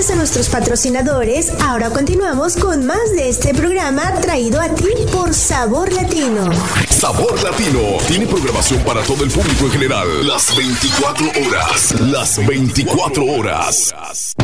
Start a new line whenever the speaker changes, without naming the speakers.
gracias a nuestros patrocinadores, ahora continuamos con más de este programa traído a ti por Sabor Latino.
Sabor Latino tiene programación para todo el público en general. Las 24 horas. Las 24 horas.